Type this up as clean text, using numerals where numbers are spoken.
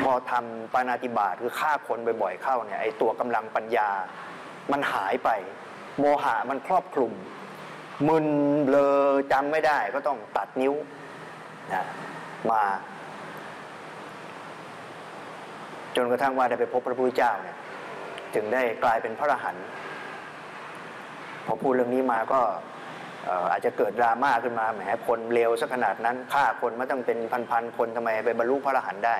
อทำปาณาติบาตคือฆ่าคนบ่อยๆเข้าเนี่ยไอ้ตัวกำลังปัญญามันหายไปโมหะมันครอบคลุมมึนเบลอจำไม่ได้ก็ต้องตัดนิ้วนะมาจนกระทั่งว่าได้ไปพบพระพุทธเจ้าเนี่ยจึงได้กลายเป็นพระอรหันต์พอพูดเรื่องนี้มาก็อาจจะเกิดดราม่าขึ้นมาแหมคนเลวสักขนาดนั้นฆ่าคนมาตั้งเป็นพันๆคนทำไมไปบรรลุพระอรหันต์ได้